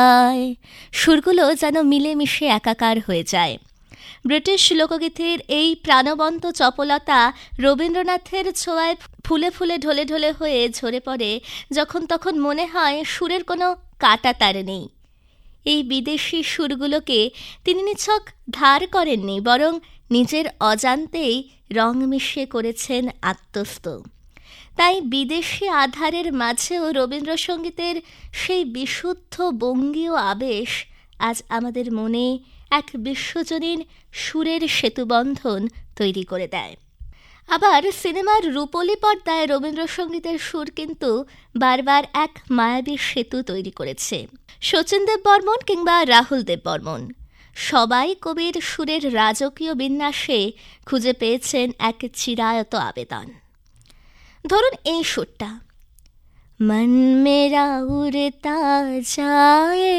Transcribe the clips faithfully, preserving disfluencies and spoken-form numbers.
সুরগুলো যেন মিলেমিশে একাকার হয়ে যায়। ব্রিটিশ লোকগীতির এই প্রাণবন্ত চপলতা রবীন্দ্রনাথের ছোঁয়ায় ফুলে ফুলে ঢলে ঢলে হয়ে ঝরে পড়ে, যখন তখন মনে হয় সুরের কোনো কাটা তার নেই। এই বিদেশি সুরগুলোকে তিনি নিছক ধার করেননি, বরং নিজের অজান্তেই রং মিশিয়ে করেছেন আত্মস্থ। তাই বিদেশি আধারের মাঝেও রবীন্দ্রসঙ্গীতের সেই বিশুদ্ধ বঙ্গীয় আবেশ আজ আমাদের মনে এক বিশ্বজনীন সুরের সেতুবন্ধন তৈরি করে দেয়। আবার সিনেমার রূপলি পর্দায় রবীন্দ্রসঙ্গীতের সুর কিন্তু বারবার এক মায়াবী সেতু তৈরি করেছে। শচীন দেববর্মন কিংবা রাহুল দেববর্মন সবাই কবির সুরের রাজকীয় বিন্যাসে খুঁজে পেয়েছেন এক চিরায়ত আবেদন। ধরুন এই সুরটা, মন মেরা উড়তা যায়,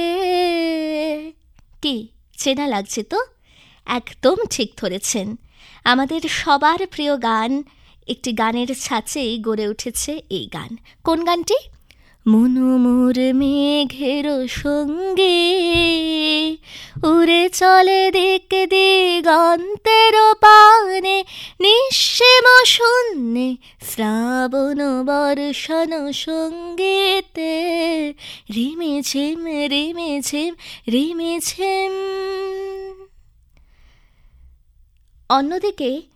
কি চেনা লাগছে তো? একদম ঠিক ধরেছেন। আমাদের সবার প্রিয় গান, একটি গানের ছাঁচেই গড়ে উঠেছে এই গান। কোন গানটি? মনোমোর মেঘের সঙ্গে উড়ে চলে দিক দিগন্তের পানে, নিঃসীম শূন্যে শ্রাবণ বর্ষণ সঙ্গীতে রিমে ঝিম রিমে ঝিম রিমে ঝিম। অন্যদিকে